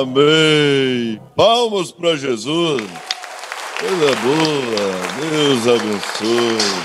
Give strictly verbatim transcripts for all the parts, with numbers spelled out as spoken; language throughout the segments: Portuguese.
Amém. Palmas para Jesus. Coisa boa. Deus abençoe.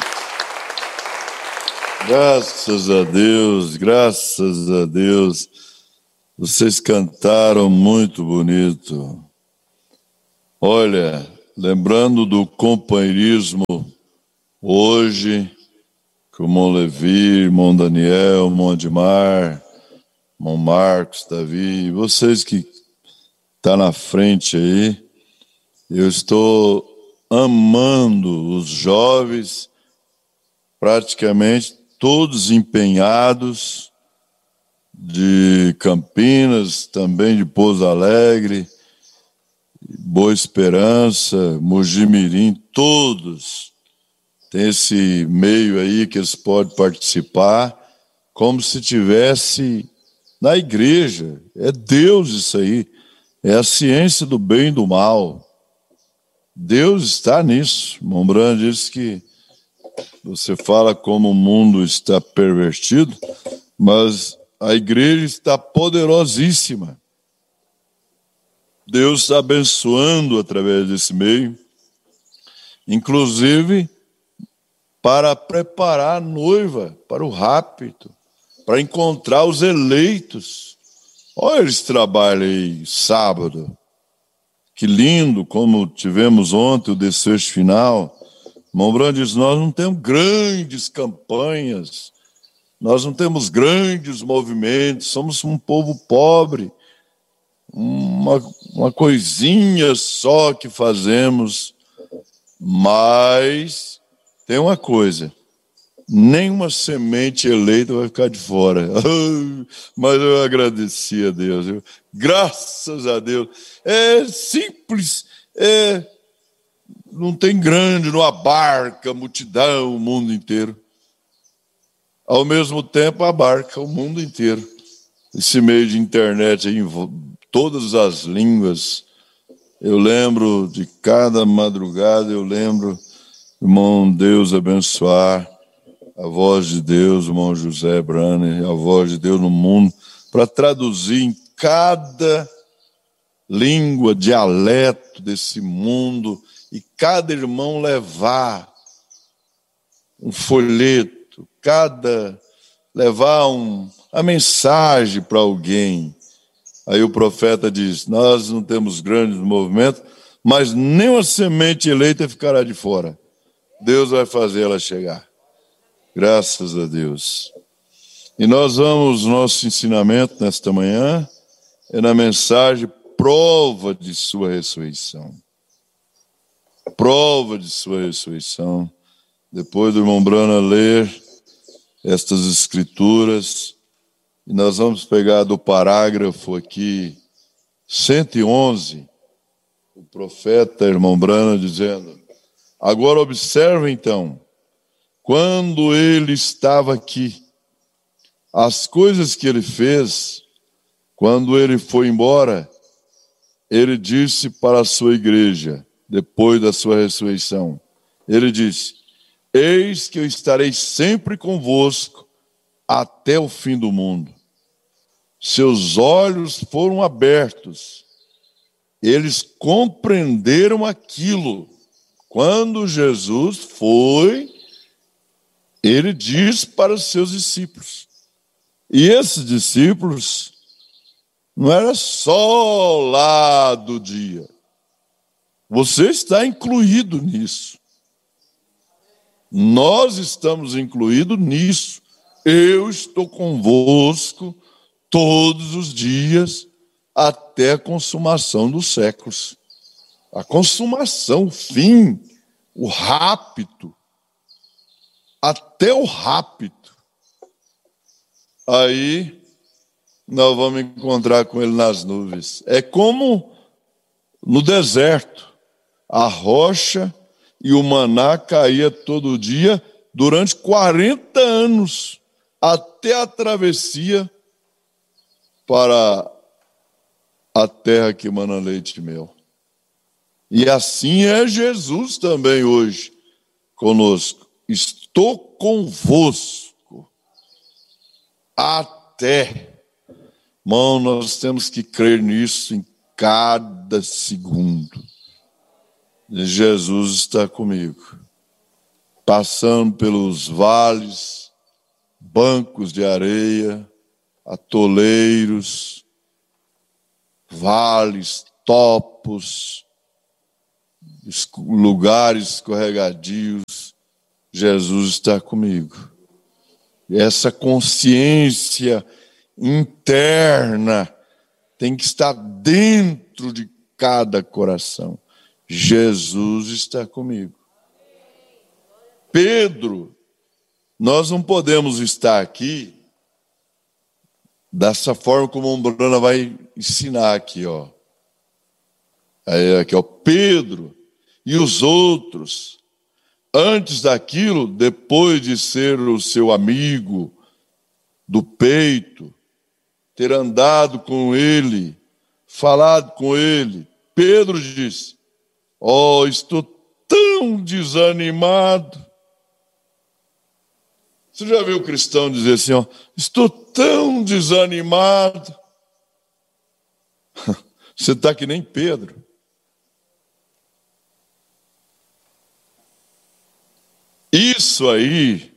Graças a Deus, graças a Deus. Vocês cantaram muito bonito. Olha, lembrando do companheirismo hoje, com o irmão Levi, irmão Daniel, irmão Admar, irmão Marcos, Davi, vocês que estão na frente aí, eu estou amando os jovens, praticamente todos empenhados, de Campinas, também de Pouso Alegre, Boa Esperança, Mojimirim, todos tem esse meio aí que eles podem participar, como se tivesse na igreja. É Deus isso aí, é a ciência do bem e do mal. Deus está nisso. Irmão Brando disse que você fala como o mundo está pervertido, mas a igreja está poderosíssima. Deus está abençoando através desse meio, inclusive para preparar a noiva para o rapto, para encontrar os eleitos. Olha, eles trabalham aí sábado. Que lindo, como tivemos ontem o desfecho final. Irmão Brando diz, nós não temos grandes campanhas, nós não temos grandes movimentos, somos um povo pobre, uma, uma coisinha só que fazemos, mas tem uma coisa, nenhuma semente eleita vai ficar de fora. Mas eu agradeci a Deus, eu, graças a Deus. É simples, é, não tem grande, não abarca multidão, o mundo inteiro. Ao mesmo tempo abarca o mundo inteiro. Esse meio de internet aí, todas as línguas. Eu lembro de cada madrugada, eu lembro, irmão Deus abençoar, a voz de Deus, irmão José Brane, a voz de Deus no mundo, para traduzir em cada língua, dialeto desse mundo, e cada irmão levar um folheto, cada levar um, a mensagem para alguém. Aí o profeta diz, nós não temos grandes movimentos, mas nem uma semente eleita ficará de fora. Deus vai fazer ela chegar. Graças a Deus. E nós vamos, nosso ensinamento nesta manhã, é na mensagem prova de sua ressurreição. Prova de sua ressurreição. Depois do irmão Brana ler estas escrituras, e nós vamos pegar do parágrafo aqui, cento e onze, o profeta, irmão Brana, dizendo, agora observa então, quando ele estava aqui, as coisas que ele fez, quando ele foi embora, ele disse para a sua igreja, depois da sua ressurreição, ele disse, eis que eu estarei sempre convosco até o fim do mundo. Seus olhos foram abertos, eles compreenderam aquilo. Quando Jesus foi, ele diz para os seus discípulos. E esses discípulos não era só lá do dia. Você está incluído nisso. Nós estamos incluídos nisso. Eu estou convosco todos os dias até a consumação dos séculos. A consumação, o fim, o rapto. Até o rapto. Aí nós vamos encontrar com ele nas nuvens. É como no deserto. A rocha e o maná caía todo dia durante quarenta anos, até a travessia para a terra que mana leite e mel. E assim é Jesus também hoje conosco. Estou convosco até. Irmão, nós temos que crer nisso em cada segundo. Jesus está comigo, passando pelos vales, bancos de areia, atoleiros, vales, topos, lugares escorregadios. Jesus está comigo. E essa consciência interna tem que estar dentro de cada coração. Jesus está comigo. Pedro, nós não podemos estar aqui dessa forma como a Umbrana vai ensinar aqui, ó. Aí, aqui, ó, Pedro e os outros, antes daquilo, depois de ser o seu amigo do peito, ter andado com ele, falado com ele, Pedro disse: ó, oh, estou tão desanimado. Você já viu o cristão dizer assim, ó, estou tão desanimado? Você está que nem Pedro. Isso aí,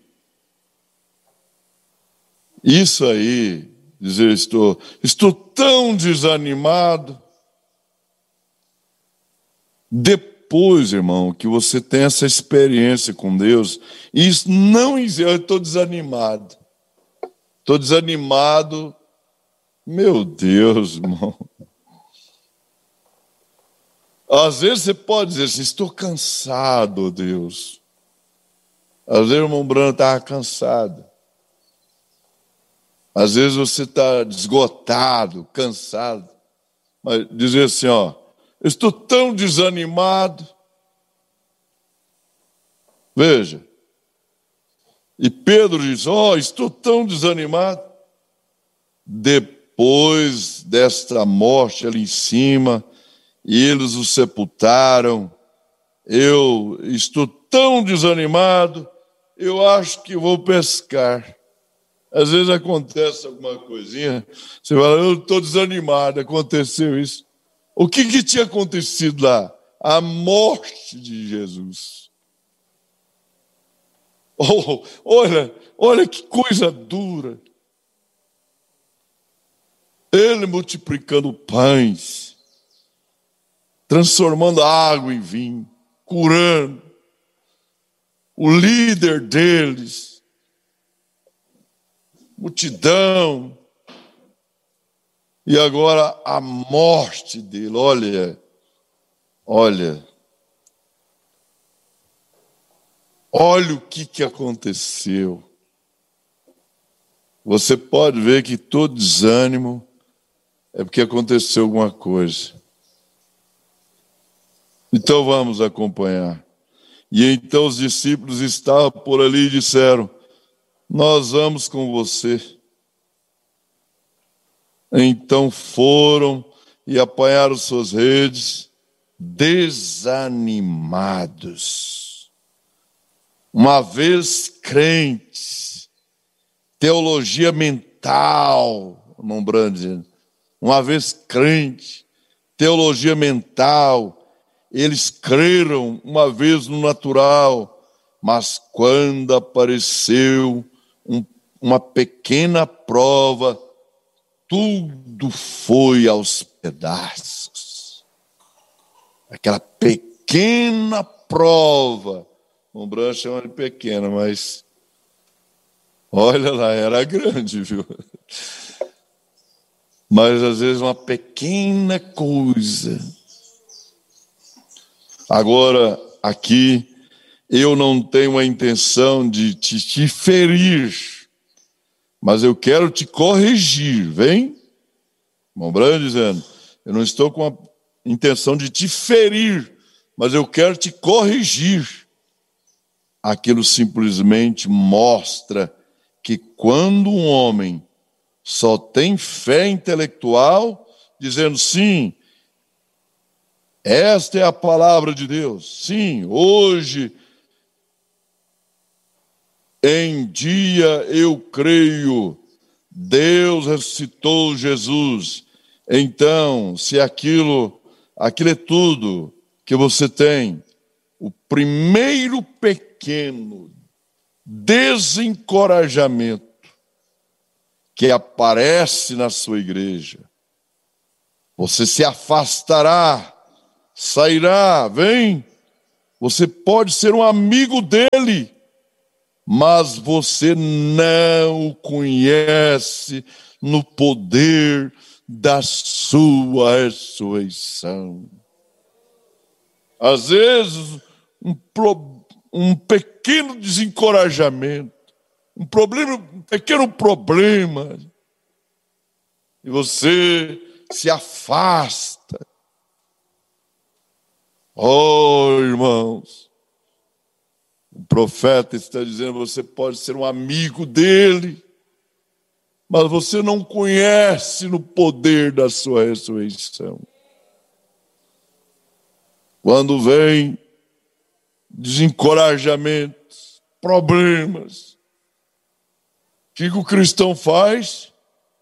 isso aí, dizer estou, estou tão desanimado. Depois, irmão, que você tem essa experiência com Deus, isso não existe. Eu estou desanimado. Estou desanimado. Meu Deus, irmão. Às vezes você pode dizer assim, estou cansado, Deus. Às vezes o irmão Branco estava cansado. Às vezes você está esgotado, cansado. Mas dizer assim, ó, eu estou tão desanimado. Veja. E Pedro diz, ó, oh, estou tão desanimado. Depois desta morte ali em cima, e eles o sepultaram, eu estou tão desanimado, eu acho que vou pescar. Às vezes acontece alguma coisinha, você fala, eu estou desanimado, aconteceu isso. O que, que tinha acontecido lá? A morte de Jesus. Oh, olha, olha que coisa dura. Ele multiplicando pães, transformando água em vinho, curando. O líder deles, multidão, e agora a morte dele. Olha, olha, olha o que, que aconteceu. Você pode ver que todo desânimo é porque aconteceu alguma coisa. Então vamos acompanhar. E então os discípulos estavam por ali e disseram, nós vamos com você. Então foram e apanharam suas redes, desanimados. Uma vez crentes, teologia mental, irmão Brando, uma vez crente, teologia mental, eles creram uma vez no natural, mas quando apareceu um, uma pequena prova, tudo foi aos pedaços. Aquela pequena prova, o Branco chama de pequena, mas olha lá, era grande, viu? Mas às vezes uma pequena coisa. Agora, aqui, eu não tenho a intenção de te, te ferir, mas eu quero te corrigir, vem? Irmão Branco dizendo, eu não estou com a intenção de te ferir, mas eu quero te corrigir. Aquilo simplesmente mostra que quando um homem só tem fé intelectual, dizendo sim, esta é a palavra de Deus. Sim, hoje, em dia eu creio, Deus ressuscitou Jesus. Então, se aquilo, aquilo é tudo que você tem, o primeiro pequeno desencorajamento que aparece na sua igreja, você se afastará, sairá, vem, você pode ser um amigo dele, mas você não o conhece no poder da sua ressurreição. Às vezes, um, pro, um pequeno desencorajamento, um, problema, um pequeno problema, e você se afasta. Oh, irmãos, o profeta está dizendo, você pode ser um amigo dele, mas você não conhece no poder da sua ressurreição. Quando vem desencorajamentos, problemas, o que o cristão faz?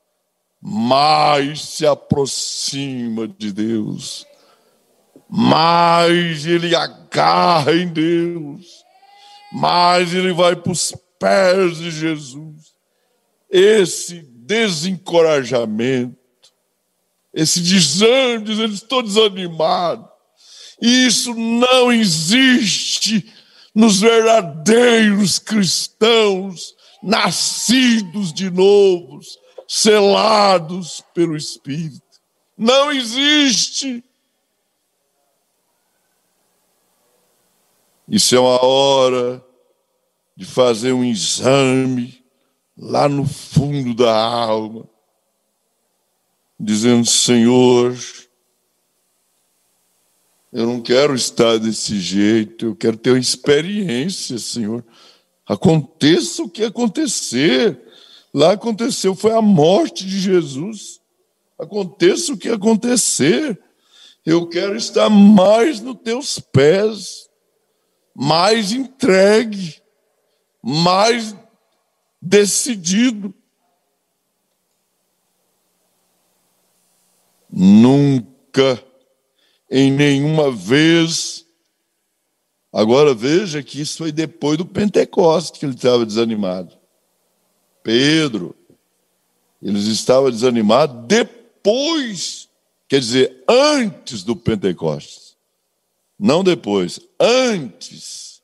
Mais se aproxima de Deus, mais ele agarra em Deus, mais ele vai para os pés de Jesus. Esse desencorajamento, esse desânimo, dizendo, estou desanimado, isso não existe nos verdadeiros cristãos, nascidos de novo, selados pelo Espírito. Não existe. Isso é uma hora de fazer um exame lá no fundo da alma, dizendo, Senhor, eu não quero estar desse jeito, eu quero ter uma experiência, Senhor. Aconteça o que acontecer. Lá aconteceu, foi a morte de Jesus. Aconteça o que acontecer. Eu quero estar mais nos teus pés, mais entregue, mais decidido. Nunca, em nenhuma vez. Agora veja que isso foi depois do Pentecostes que ele estava desanimado. Pedro, eles estavam desanimados depois, quer dizer, antes do Pentecostes. Não depois, antes.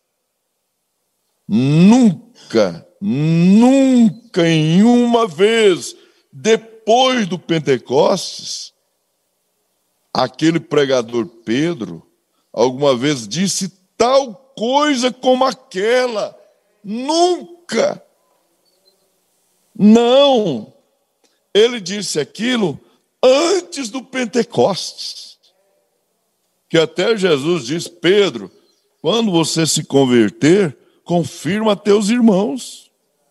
Nunca, nunca em uma vez, depois do Pentecostes, aquele pregador Pedro, alguma vez disse tal coisa como aquela. Nunca. Não. Ele disse aquilo antes do Pentecostes. Que até Jesus disse, Pedro, quando você se converter, confirma a teus irmãos.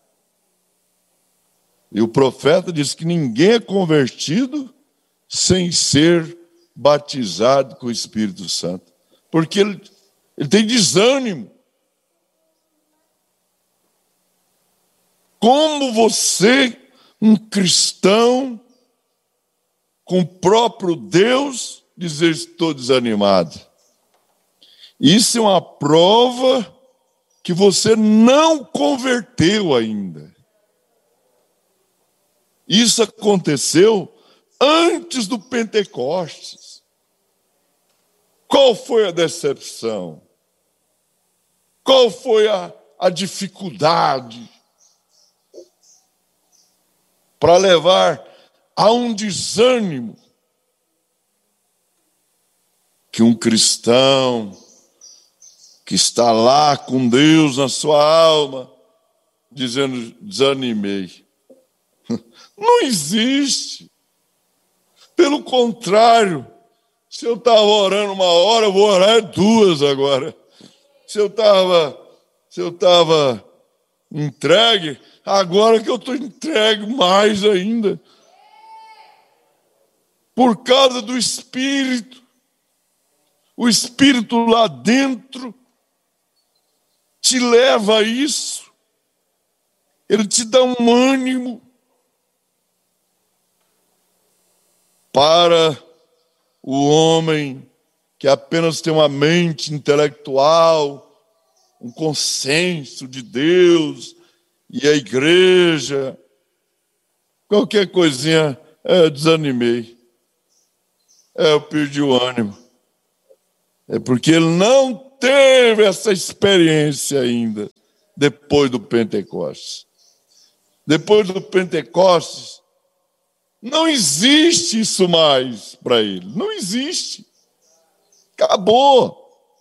E o profeta diz que ninguém é convertido sem ser batizado com o Espírito Santo. Porque ele, ele tem desânimo. Como você, um cristão, com o próprio Deus, dizer estou desanimado? Isso é uma prova que você não converteu ainda. Isso aconteceu antes do Pentecostes. Qual foi a decepção? Qual foi a, a dificuldade para levar a um desânimo que um cristão que está lá com Deus na sua alma, dizendo, desanimei. Não existe. Pelo contrário, se eu estava orando uma hora, eu vou orar duas agora. Se eu estava se eu estava entregue, agora que eu estou entregue mais ainda. Por causa do Espírito. O Espírito lá dentro te leva a isso. Ele te dá um ânimo. para o homem que apenas tem uma mente intelectual, um consenso de Deus e a igreja, qualquer coisinha, é, eu desanimei, é, eu perdi o ânimo. É porque ele não teve essa experiência ainda, depois do Pentecostes. Depois do Pentecostes, não existe isso mais para ele. Não existe. Acabou.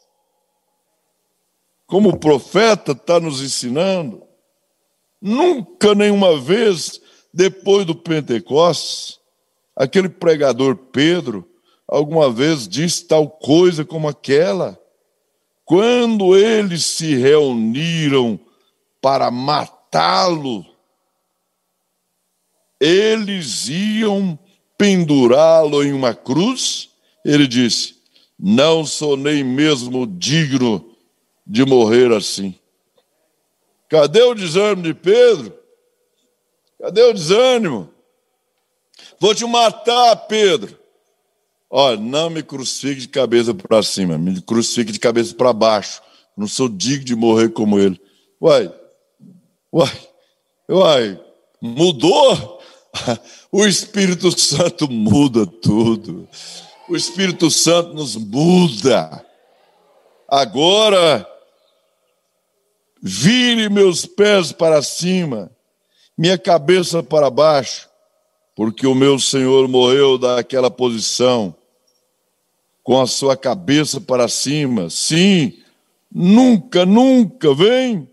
Como o profeta está nos ensinando, nunca, nenhuma vez, depois do Pentecostes, aquele pregador Pedro, alguma vez disse tal coisa como aquela. Quando eles se reuniram para matá-lo, eles iam pendurá-lo em uma cruz. Ele disse: não sou nem mesmo digno de morrer assim. Cadê o desânimo de Pedro? Cadê o desânimo? Vou te matar, Pedro. Olha, não me crucifique de cabeça para cima, me crucifique de cabeça para baixo. Não sou digno de morrer como ele. Uai, uai, uai, mudou? O Espírito Santo muda tudo. O Espírito Santo nos muda. Agora, vire meus pés para cima, minha cabeça para baixo, porque o meu Senhor morreu daquela posição, com a sua cabeça para cima. Sim, nunca, nunca, vem,